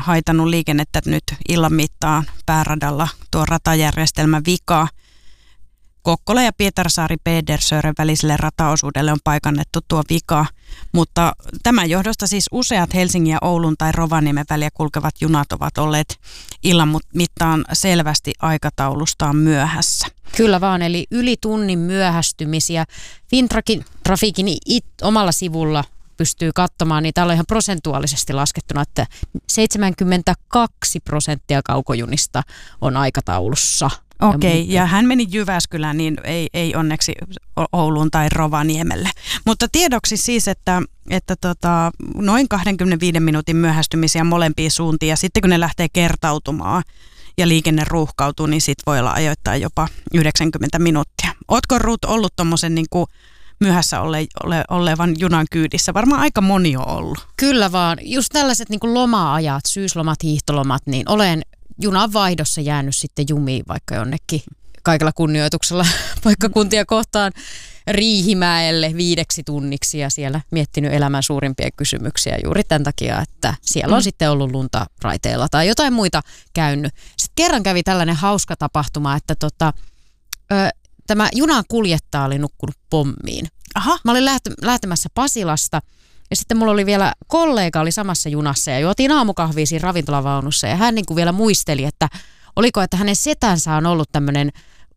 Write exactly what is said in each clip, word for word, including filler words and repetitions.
haitannut liikennettä nyt illan mittaan pääradalla tuo ratajärjestelmä vika. Kokkola ja Pietarsaari-Pedersören väliselle rataosuudelle on paikannettu tuo vika, mutta tämän johdosta siis useat Helsingin ja Oulun tai Rovaniemen väliä kulkevat junat ovat olleet illan mittaan selvästi aikataulustaan myöhässä. Kyllä vaan, eli yli tunnin myöhästymisiä. Fintrafiikin it omalla sivulla pystyy katsomaan, niin täällä on ihan prosentuaalisesti laskettuna, että seitsemänkymmentäkaksi prosenttia kaukojunista on aikataulussa. Okei, okay, ja hän meni Jyväskylään, niin ei, ei onneksi Ouluun tai Rovaniemelle. Mutta tiedoksi siis, että, että tota, noin kaksikymmentäviisi minuutin myöhästymisiä molempiin suuntiin, ja sitten kun ne lähtee kertautumaan ja liikenne ruuhkautuu, niin sit voi olla ajoittain jopa yhdeksänkymmentä minuuttia. Ootko Ruut ollut tommosen niin kuin myöhässä ole, ole, olevan junan kyydissä? Varmaan aika moni on ollut. Kyllä vaan. Just tällaiset niin kuin loma-ajat, syyslomat, hiihtolomat, niin olen junan vaihdossa jäänyt sitten jumiin vaikka jonnekin kaikella kunnioituksella paikkakuntia kohtaan Riihimäelle viideksi tunniksi ja siellä miettinyt elämän suurimpia kysymyksiä juuri tämän takia, että siellä on mm. sitten ollut lunta raiteilla tai jotain muita käynyt. Sitten kerran kävi tällainen hauska tapahtuma, että tota, ö, tämä junan kuljettaja oli nukkunut pommiin. Aha. Mä olin lähtö, lähtemässä Pasilasta. Ja sitten mulla oli vielä kollega oli samassa junassa ja juotiin aamukahvia siinä ravintolavaunussa ja hän niin kuin vielä muisteli, että oliko, että hänen setänsä on ollut tämmöinen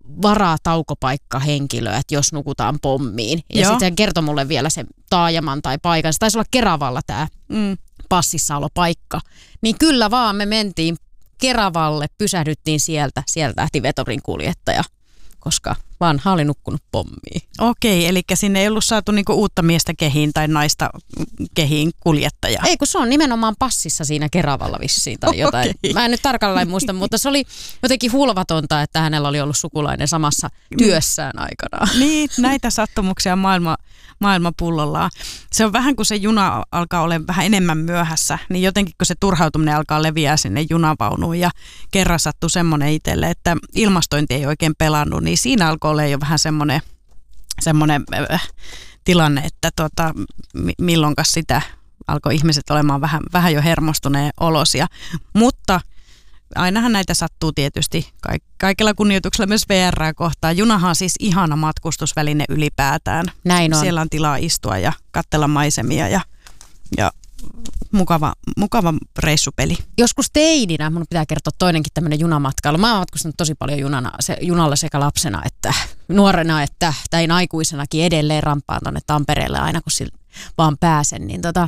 varataukopaikkahenkilö, että jos nukutaan pommiin. Ja sitten hän kertoi mulle vielä sen taajaman tai paikan. Se taisi olla Keravalla tämä mm. passissaolopaikka. Niin kyllä vaan me mentiin Keravalle, pysähdyttiin sieltä, sieltä lähti Vetorin kuljettaja, koska vanha oli nukkunut pommiin. Okei, eli sinne ei ollut saatu niinku uutta miestä kehiin tai naista kehiin kuljettajaa. Ei, kun se on nimenomaan passissa siinä Keravalla vissiin tai jotain. Okay. Mä en nyt tarkalleen muista, mutta se oli jotenkin hulvatonta, että hänellä oli ollut sukulainen samassa työssään aikanaan. Niin, näitä sattumuksia maailma, maailma pullollaan. Se on vähän kuin se juna alkaa olla vähän enemmän myöhässä, niin jotenkin kun se turhautuminen alkaa leviää sinne junavaunuun ja kerran sattui semmoinen itselle, että ilmastointi ei oikein pelannut, niin siinä alkoi olla jo vähän semmoinen, semmoinen äh, tilanne, että tota, milloinkas sitä alkoi ihmiset olemaan vähän, vähän jo hermostuneen olosia. Mutta ainahan näitä sattuu tietysti kaikella kunnioituksella myös V R:ää kohtaan. Junahan on siis ihana matkustusväline ylipäätään. Näin on. Siellä on tilaa istua ja katsella maisemia ja, ja mukava, mukava reissupeli. Joskus teininä, mun pitää kertoa toinenkin tämmöinen junamatkailu. Mä oon matkustanut tosi paljon junana, se, junalla sekä lapsena että nuorena, että tein aikuisenakin edelleen rampaan tonne Tampereelle aina kun sillä vaan pääsen. Niin tota,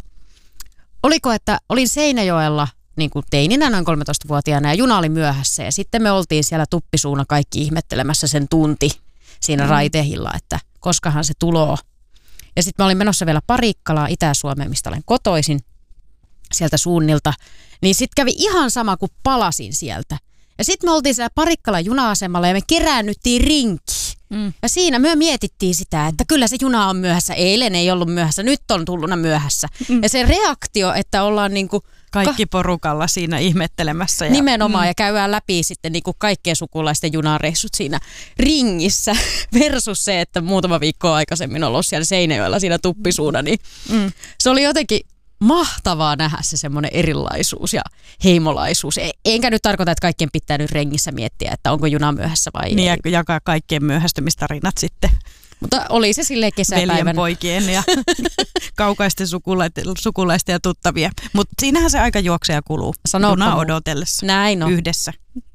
oliko, että olin Seinäjoella niin kuin teininä noin kolmetoistavuotiaana ja juna oli myöhässä ja sitten me oltiin siellä tuppisuuna kaikki ihmettelemässä sen tunti siinä mm. raitehilla, että koskahan se tuloo. Ja sitten mä olin menossa vielä Parikkalaan Itä-Suomeen, mistä olen kotoisin sieltä suunnilta. Niin sitten kävi ihan sama, kuin palasin sieltä. Ja sitten me oltiin siellä Parikkalan juna-asemalla ja me keräännyttiin rinkiin. Mm. Ja siinä me mietittiin sitä, että kyllä se juna on myöhässä. Eilen ei ollut myöhässä, nyt on tulluna myöhässä. Mm. Ja se reaktio, että ollaan niinku kaikki porukalla siinä ihmettelemässä. Ja, nimenomaan, mm. ja käydään läpi sitten niinku kaikkien sukulaisten junareissut siinä ringissä versus se, että muutama viikko aikaisemmin on ollut siellä Seinäjoella siinä tuppisuuna. Niin mm. se oli jotenkin mahtavaa nähdä se semmoinen erilaisuus ja heimolaisuus. Enkä nyt tarkoita, että kaikkien pitää nyt rengissä miettiä, että onko juna myöhässä vai niin ei. Ja jakaa kaikkien myöhästymistarinat sitten. Mutta oli se silleen kesäpäivänä. Veljen poikien ja kaukaisten sukulaisten, sukulaisten ja tuttavia. Mutta siinähän se aika juoksee ja kuluu. Junaa odotellessa. Näin on. Yhdessä.